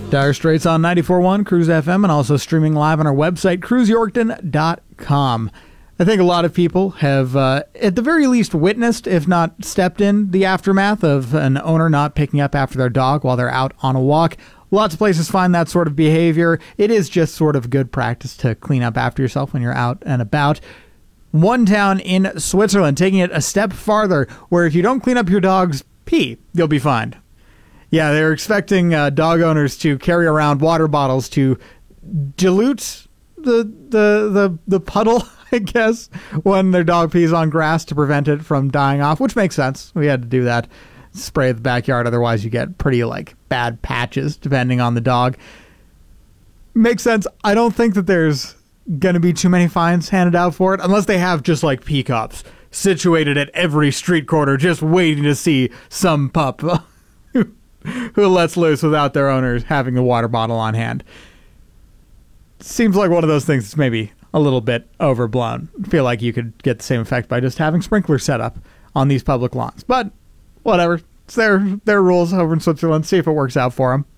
Dire Straits on 94.1 Cruise FM and also streaming live on our website, cruiseyorkton.com. I think a lot of people have, at the very least, witnessed, if not stepped in, the aftermath of an owner not picking up after their dog while they're out on a walk. Lots of places find that sort of behavior. It is just sort of good practice to clean up after yourself when you're out and about. One town in Switzerland taking it a step farther, where if you don't clean up your dog's pee, you'll be fined. Yeah, they're expecting dog owners to carry around water bottles to dilute the puddle, I guess, when their dog pees on grass to prevent it from dying off, which makes sense. We had to do that. Spray the backyard, otherwise you get pretty bad patches depending on the dog. Makes sense. I don't think that there's going to be too many fines handed out for it, unless they have just pee cups situated at every street corner just waiting to see some pup who lets loose without their owners having the water bottle on hand. Seems like one of those things that's maybe a little bit overblown. I feel like you could get the same effect by just having sprinklers set up on these public lawns. But whatever. It's their rules over in Switzerland. See if it works out for them.